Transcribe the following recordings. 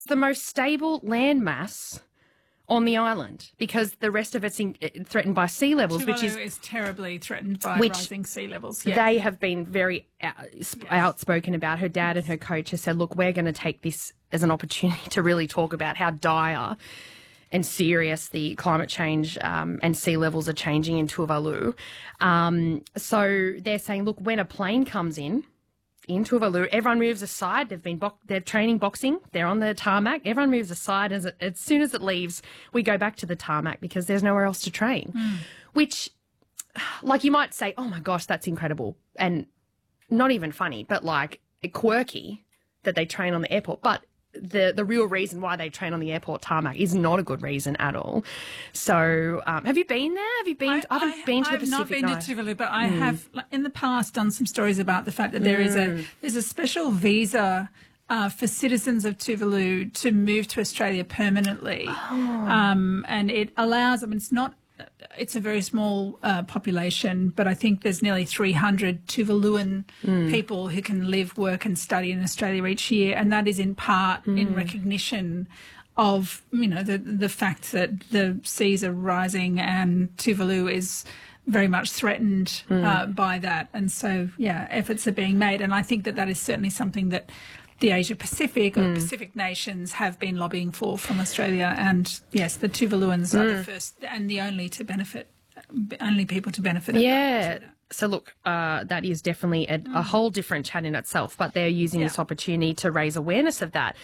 the most stable landmass on the island because the rest of it's threatened by sea levels, which is terribly threatened by rising sea levels. Yeah. They have been very outspoken about. Her dad and her coach have said, look, we're going to take this as an opportunity to really talk about how dire and serious the climate change and sea levels are changing in Tuvalu. So they're saying, look, when a plane comes in Tuvalu, everyone moves aside. They're training boxing. They're on the tarmac. Everyone moves aside. As soon as it leaves, we go back to the tarmac because there's nowhere else to train. Which, like, you might say, oh my gosh, that's incredible, and not even funny, but like quirky that they train on the airport. But the real reason why they train on the airport tarmac is not a good reason at all. So, have you been there? Have you been? I haven't been to the Pacific. I've not been to Tuvalu, but I have in the past done some stories about the fact that there's a special visa for citizens of Tuvalu to move to Australia permanently, and it allows. I mean, it's a very small population, but I think there's nearly 300 Tuvaluan people who can live, work and study in Australia each year, and that is in part in recognition of, the fact that the seas are rising and Tuvalu is very much threatened by that. And so, efforts are being made, and I think that is certainly something that the Asia Pacific or Pacific nations have been lobbying for from Australia. And yes, the Tuvaluans are the first and the only people to benefit. Yeah. So look, that is definitely a whole different chat in itself, but they're using this opportunity to raise awareness of that.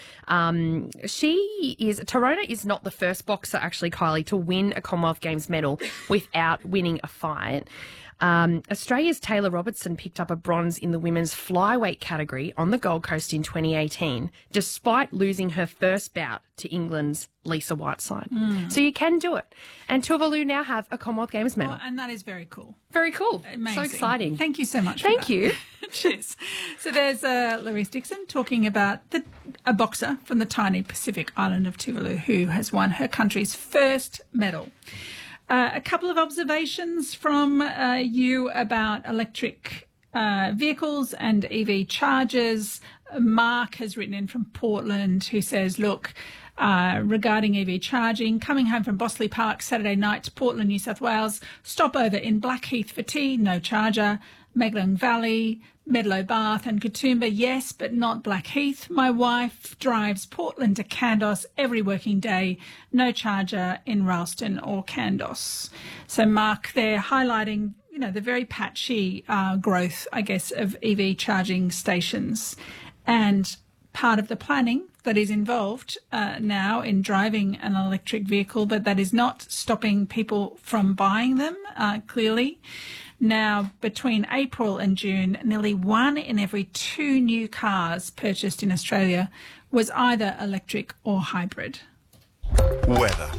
Torona is not the first boxer, actually, Kylie, to win a Commonwealth Games medal without winning a fight. Australia's Taylor Robertson picked up a bronze in the women's flyweight category on the Gold Coast in 2018, despite losing her first bout to England's Lisa Whiteside. So you can do it. And Tuvalu now have a Commonwealth Games medal. Well, and that is very cool. Very cool. Amazing. So exciting. Thank you so much. Thank you. Cheers. So there's Louise Dixon talking about a boxer from the tiny Pacific island of Tuvalu who has won her country's first medal. A couple of observations from you about electric vehicles and EV chargers. Mark has written in from Portland who says, look, regarding EV charging, coming home from Bossley Park Saturday night to Portland, New South Wales, stopover in Blackheath for tea, no charger. Megalong Valley, Medlow Bath and Katoomba, yes, but not Blackheath. My wife drives Portland to Kandos every working day, no charger in Ralston or Kandos. So Mark, they're highlighting, the very patchy growth, I guess, of EV charging stations. And part of the planning that is involved now in driving an electric vehicle, but that is not stopping people from buying them, clearly. Now, between April and June, nearly 1 in every 2 new cars purchased in Australia was either electric or hybrid. Weather.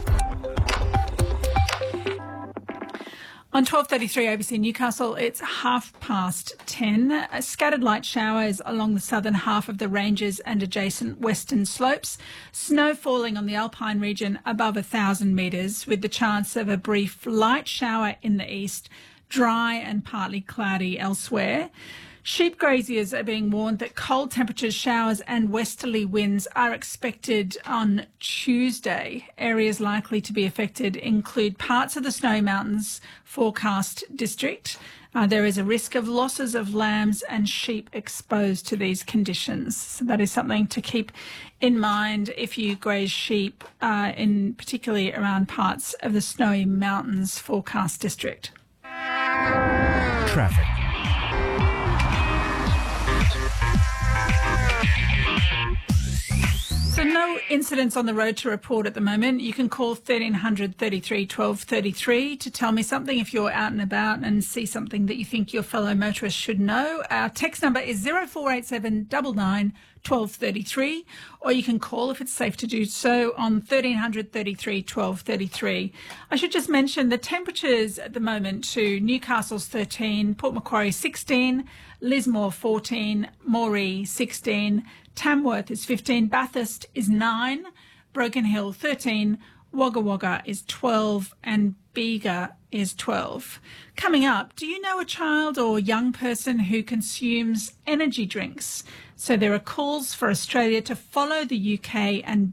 On 12:33 ABC Newcastle, it's 10:30. Scattered light showers along the southern half of the ranges and adjacent western slopes. Snow falling on the Alpine region above 1,000 metres with the chance of a brief light shower in the east. Dry and partly cloudy elsewhere. Sheep graziers are being warned that cold temperatures, showers and westerly winds are expected on Tuesday. Areas likely to be affected include parts of the Snowy Mountains forecast district. There is a risk of losses of lambs and sheep exposed to these conditions. So that is something to keep in mind if you graze sheep, in particularly around parts of the Snowy Mountains forecast district. Traffic. So no incidents on the road to report at the moment. You can call 1300 33 12 33 to tell me something if you're out and about and see something that you think your fellow motorists should know. Our text number is 0487 99 12 33, or you can call if it's safe to do so on 1300 33 12 33. I should just mention the temperatures at the moment to Newcastle's 13, Port Macquarie 16, Lismore 14, Moree 16, Tamworth is 15, Bathurst is 9, Broken Hill 13, Wagga Wagga is 12 and Bega is 12. Coming up, do you know a child or young person who consumes energy drinks? So there are calls for Australia to follow the UK and